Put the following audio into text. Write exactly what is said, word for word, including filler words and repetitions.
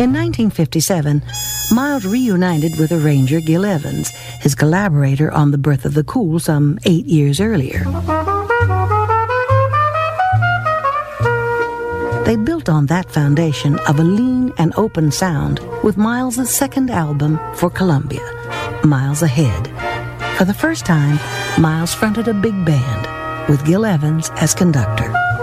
In nineteen fifty-seven, Miles reunited with arranger Gil Evans, his collaborator on The Birth of the Cool some eight years earlier. They built on that foundation of a lean and open sound with Miles' second album for Columbia, Miles Ahead. For the first time, Miles fronted a big band with Gil Evans as conductor.